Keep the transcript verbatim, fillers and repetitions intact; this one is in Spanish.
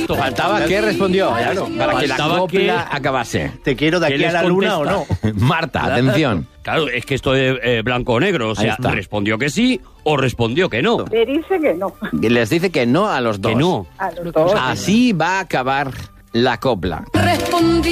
Exacto. Faltaba que respondió, claro, para que la Faltaba copla que- acabase. ¿Te quiero de ¿Qué aquí a les la luna o contesta? no? Marta, atención. Claro, es que esto es eh, blanco o negro. O Ahí sea, está. respondió que sí o respondió que no. Le dice que no. Les dice que no a los dos. Que no. A los dos. Así va a acabar la copla. Respondí.